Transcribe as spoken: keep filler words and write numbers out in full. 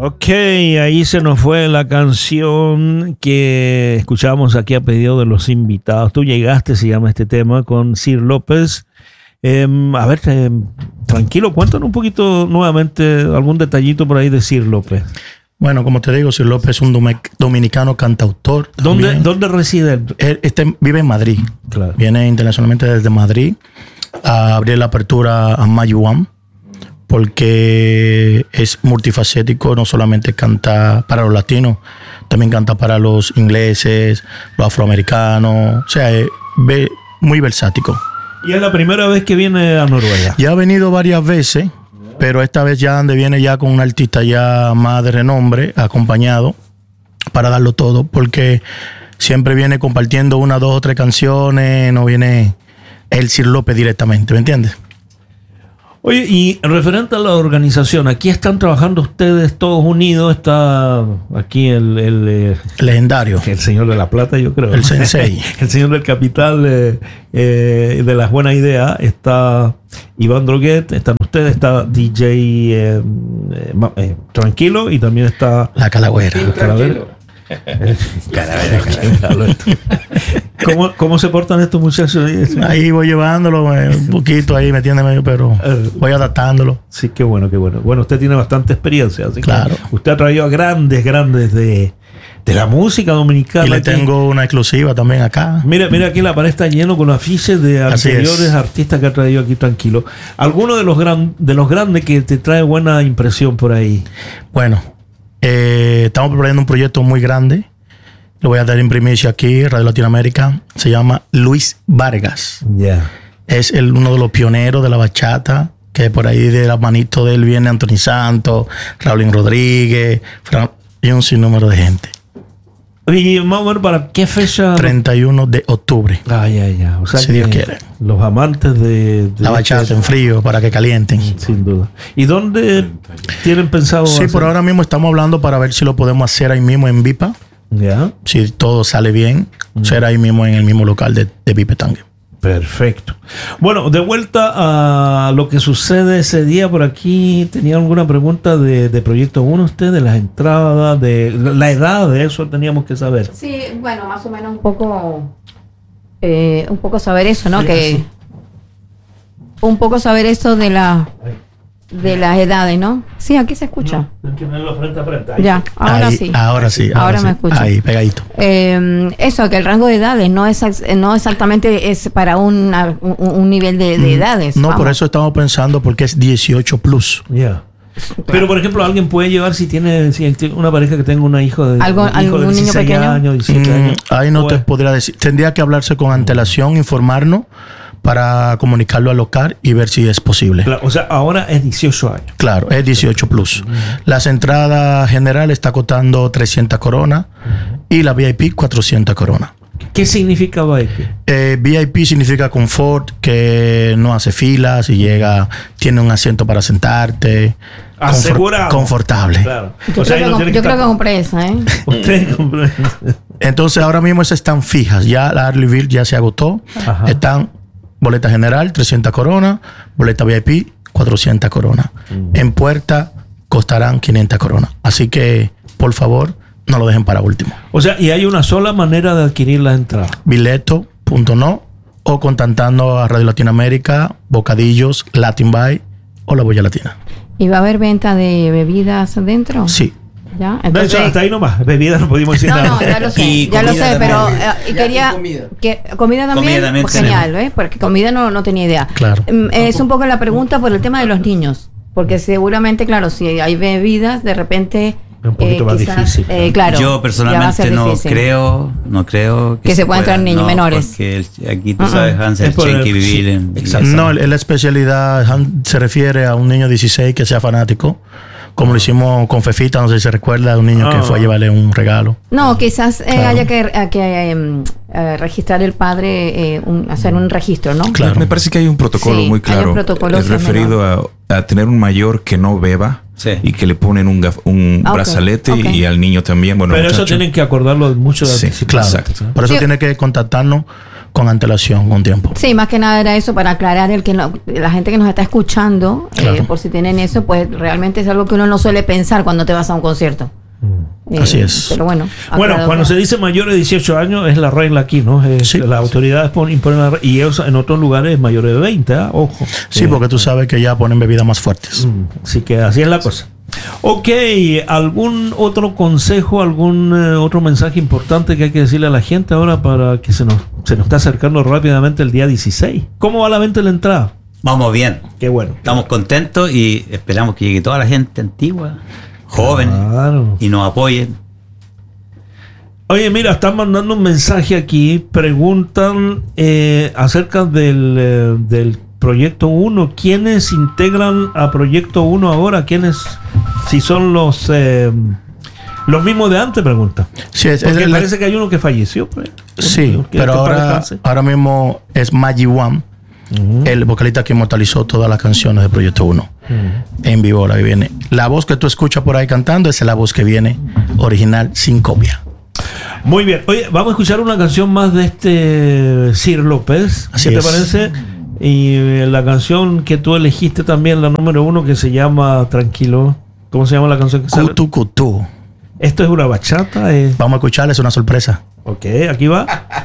Ok, ahí se nos fue la canción que escuchamos aquí a pedido de los invitados. Tú llegaste, se llama este tema, con Sir López. Eh, a ver, eh, tranquilo, cuéntanos un poquito nuevamente algún detallito por ahí de Sir López. Bueno, como te digo, Sir López es un dominicano cantautor. ¿Dónde, ¿Dónde reside él? Él este, vive en Madrid. Claro. Viene internacionalmente desde Madrid a abrir la apertura a Mayuam, porque es multifacético, no solamente canta para los latinos, también canta para los ingleses, los afroamericanos, o sea, es muy versático. ¿Y es la primera vez que viene a Noruega? Ya ha venido varias veces, pero esta vez ya donde viene ya con un artista ya más de renombre, acompañado, para darlo todo, porque siempre viene compartiendo una, dos o tres canciones, no viene el Sir López directamente, ¿me entiendes? Oye, y referente a la organización, aquí están trabajando ustedes todos unidos, está aquí el... el eh, legendario. El señor de la plata, yo creo. El sensei. El señor del capital eh, eh, de las buenas ideas, está Iván Droguet, están ustedes, está D J eh, eh, Tranquilo y también está... La Calavera. La Calavera. Calavera, Calavera. ¿Cómo, ¿Cómo se portan estos muchachos? Ahí voy llevándolo un poquito ahí, metiéndome, pero voy adaptándolo. Sí, qué bueno, qué bueno. Bueno, usted tiene bastante experiencia, así claro. Que usted ha traído a grandes, grandes de, de la música dominicana. Y le aquí. Tengo una exclusiva también acá. Mira, mira aquí la pared está lleno con afiches de anteriores artistas que ha traído aquí Tranquilo. ¿Alguno de los, gran, de los grandes que te trae buena impresión por ahí? Bueno, eh, estamos preparando un proyecto muy grande. Lo voy a dar en primicia aquí, Radio Latinoamérica. Se llama Luis Vargas. Ya. Yeah. Es el, uno de los pioneros de la bachata, que por ahí de la manito de él viene Anthony Santos, Raulín Rodríguez, Fran, y un sinnúmero de gente. Y más o menos, ¿para qué fecha? treinta y uno de octubre. Ah, ya, ya. O sea, si que Dios quiere. Los amantes de... de la bachata este, en frío, para que calienten. Sin duda. ¿Y dónde tienen pensado Sí, hacer? Por ahora mismo estamos hablando para ver si lo podemos hacer ahí mismo en Vipa. Ya. Si todo sale bien, mm. será ahí mismo en el mismo local de, de Vipetangue. Perfecto. Bueno, de vuelta a lo que sucede ese día por aquí, ¿tenía alguna pregunta de, de Proyecto uno usted? De las entradas, de la edad, de eso teníamos que saber. Sí, bueno, más o menos un poco, eh, un poco saber eso, ¿no? Sí, que sí. Un poco saber eso de la... de las edades, ¿no? Sí, aquí se escucha. No, hay que ponerlo frente a frente. Ahí. Ya, ahora ahí, sí. Ahora sí. Ahora, ahora me sí. escucha. Ahí, pegadito. Eh, eso, que el rango de edades no es no exactamente es para una, un, un nivel de, de edades. No, vamos. por eso estamos pensando, porque es dieciocho plus. Ya. Yeah. Claro. Pero, por ejemplo, alguien puede llevar si tiene, si tiene una pareja que tenga un hijo de, ¿Algo, un hijo de algún dieciséis niño pequeño? años, diecisiete mm, años. Ahí no pues, te podría decir. Tendría que hablarse con antelación, informarnos para comunicarlo al local y ver si es posible. Claro, o sea, ahora es dieciocho años. Claro, es dieciocho plus. Uh-huh. Las entradas general está costando trescientas coronas uh-huh. y la V I P cuatrocientas coronas. ¿Qué significa V I P? Eh, V I P significa confort, que no hace filas y llega, tiene un asiento para sentarte. Asegurado. Confort, confortable. Claro. Yo, o sea, creo, no que, yo creo que compré esa, ¿eh? Usted compró esa. Entonces, ahora mismo esas están fijas. Ya la Arleyville ya se agotó. Ajá. Están boleta general, trescientas coronas. Boleta V I P, cuatrocientas coronas. Uh-huh. En puerta costarán quinientas coronas. Así que, por favor, no lo dejen para último. O sea, y hay una sola manera de adquirir las entradas. Bileto punto no o contactando a Radio Latinoamérica, Bocadillos, Latin Buy o La Boya Latina. ¿Y va a haber venta de bebidas dentro? Sí. ¿Ya? Entonces, no, hasta ahí nomás. Bebidas no podemos decir no, nada. No, ya lo sé, ya lo sé, pero eh, quería... Comida. Que, ¿Comida también? Comida también pues genial, ¿eh? Porque comida no, no tenía idea. Claro. Eh, es un poco la pregunta por el tema de los niños. Porque seguramente, claro, si hay bebidas, de repente... Un poquito eh, más quizás, difícil. Eh, claro, yo personalmente no difícil. creo, no creo que, que se, se puedan entrar niños no, menores. Porque el, aquí tú uh-huh. sabes, Hansel tiene que vivir en. Exacto. No, la especialidad se refiere a un niño de dieciséis que sea fanático. Como uh-huh. lo hicimos con Fefita, no sé si se recuerda de un niño uh-huh. que fue a llevarle un regalo. No, quizás eh, claro. haya que, que eh, eh, registrar el padre, eh, un, hacer un registro, ¿no? Claro. Me parece que hay un protocolo sí, muy claro. Un protocolo es referido a, a tener un mayor que no beba. Sí. Y que le ponen un, gaf, un okay. brazalete okay. y al niño también. Bueno, pero eso tienen que acordarlo mucho de sí, claro. Exacto. Por eso sí. tiene que contactarnos con antelación, con tiempo. Sí, más que nada era eso para aclarar el que no, la gente que nos está escuchando, claro. eh, por si tienen eso, pues realmente es algo que uno no suele pensar cuando te vas a un concierto. Eh, Así es. Pero bueno. Bueno, cuando se dice mayores de dieciocho años es la regla aquí, ¿no? Es, sí. Las autoridades ponen, imponen la regla, y eso en otros lugares mayores de veinte, ¿eh? Ojo. Sí, eh, porque tú sabes que ya ponen bebidas más fuertes. Así que así es la cosa. Ok, ¿algún otro consejo, algún eh, otro mensaje importante que hay que decirle a la gente ahora para que se nos, se nos está acercando rápidamente el día dieciséis? ¿Cómo va la venta de la entrada? Vamos bien. Qué bueno. Estamos contentos y esperamos que llegue toda la gente antigua, joven, claro. y nos apoyen. Oye, mira, están mandando un mensaje aquí. Preguntan eh, acerca del, eh, del Proyecto uno. ¿Quiénes integran a Proyecto uno ahora? ¿Quiénes? Si son los eh, los mismos de antes, pregunta. Sí, es, Porque es parece el, que hay uno que falleció. Pues. Sí, que, pero que ahora, ahora mismo es Maggie One. Uh-huh. El vocalista que inmortalizó todas las canciones de Proyecto uno uh-huh. en vivo, la que viene. La voz que tú escuchas por ahí cantando es la voz que viene original, sin copia. Muy bien. Oye, vamos a escuchar una canción más de este Sir López. Así ¿Qué es. te parece? Y la canción que tú elegiste también, la número uno, que se llama Tranquilo. ¿Cómo se llama la canción que sale? Cutu Cutu. Esto es una bachata. Eh. Vamos a escucharla, es una sorpresa. Ok, aquí va.